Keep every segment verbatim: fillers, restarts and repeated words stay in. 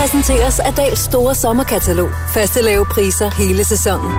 præsenteres af Dahls store sommerkatalog. Faste lave priser hele sæsonen.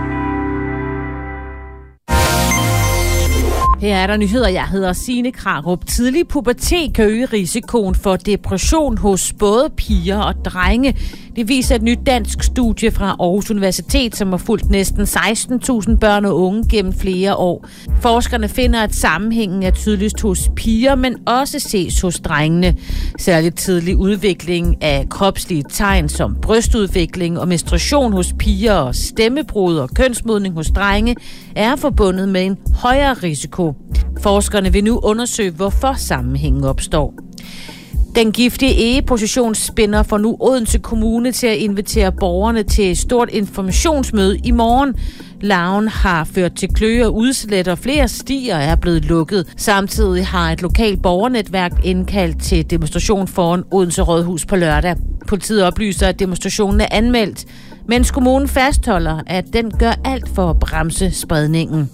Her er der nyheder. Jeg hedder Signe Krarup. Tidlig pubertet kan øge risikoen for depression hos både piger og drenge. Det viser et nyt dansk studie fra Aarhus Universitet, som har fulgt næsten seksten tusind børn og unge gennem flere år. Forskerne finder, at sammenhængen er tydeligst hos piger, men også ses hos drengene. Særligt tidlig udvikling af kropslige tegn som brystudvikling og menstruation hos piger og stemmebrud og kønsmodning hos drenge er forbundet med en højere risiko. Forskerne vil nu undersøge, hvorfor sammenhængen opstår. Den giftige egeposition spænder for nu Odense Kommune til at invitere borgerne til et stort informationsmøde i morgen. Larven har ført til kløe og udslæt, og flere stier er blevet lukket. Samtidig har et lokalt borgernetværk indkaldt til demonstration foran Odense Rådhus på lørdag. Politiet oplyser, at demonstrationen er anmeldt, mens kommunen fastholder, at den gør alt for at bremse spredningen.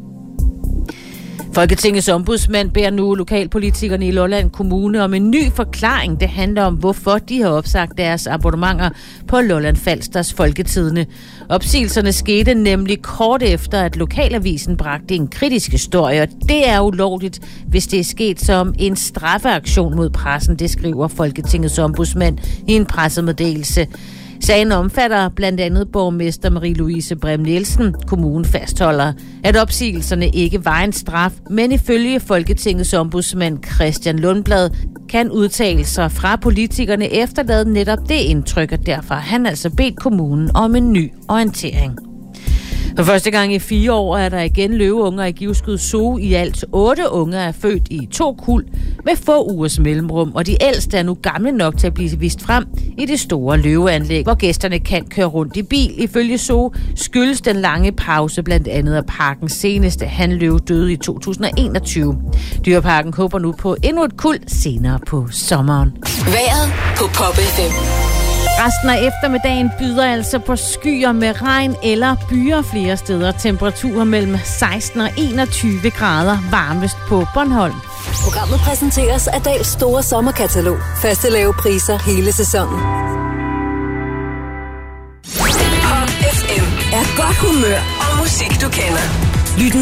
Folketingets ombudsmand beder nu lokalpolitikerne i Lolland Kommune om en ny forklaring. Det handler om, hvorfor de har opsagt deres abonnementer på Lolland Falsters Folketidende. Opsigelserne skete nemlig kort efter, at lokalavisen bragte en kritisk historie, og det er ulovligt, hvis det er sket som en straffeaktion mod pressen, det skriver Folketingets ombudsmand i en pressemeddelelse. Sagen omfatter blandt andet borgmester Marie-Louise Brem Nielsen. Kommunen fastholder, at opsigelserne ikke var en straf, men ifølge Folketingets ombudsmand Christian Lundblad kan udtalelser fra politikerne efterlade netop det indtryk, og derfor har han altså bedt kommunen om en ny orientering. For første gang i fire år er der igen løveunger i Givskud Zoo. I alt otte unger er født i to kuld med få ugers mellemrum, og de ældste er nu gamle nok til at blive vist frem i det store løveanlæg, hvor gæsterne kan køre rundt i bil. Ifølge Zoo skyldes den lange pause blandt andet af parkens seneste hanløve døde i to tusind og enogtyve. Dyreparken håber nu på endnu et kuld senere på sommeren. Vejret på Pop F M. Resten af eftermiddagen byder altså på skyer med regn eller byer flere steder. Temperaturer mellem seksten og enogtyve grader, varmest på Bornholm. Programmet præsenteres af Dahls store sommerkatalog. Faste lave priser hele sæsonen. Pop F M er godt humør og musik, du kender. Lyt